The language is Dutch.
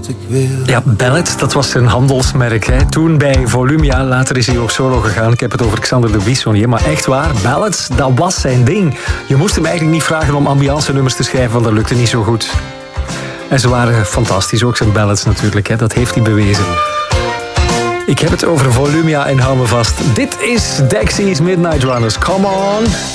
Ja, Bellet, dat was zijn handelsmerk. Hè. Toen bij Volumia, later is hij ook solo gegaan. Ik heb het over Xander de Buissonnier. Maar echt waar, Bellet, dat was zijn ding. Je moest hem eigenlijk niet vragen om ambiance nummers te schrijven, want dat lukte niet zo goed. En ze waren fantastisch, ook zijn ballads natuurlijk. Hè. Dat heeft hij bewezen. Ik heb het over Volumia en hou me vast. Dit is Dexys Midnight Runners. Come on!